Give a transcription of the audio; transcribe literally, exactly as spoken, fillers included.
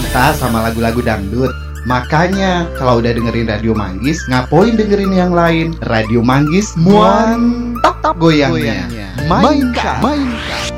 cinta sama lagu-lagu dangdut. Makanya kalau udah dengerin Radio Manggis, ngapain dengerin yang lain? Radio Manggis mantap goyangnya. Mainkan, mainkan.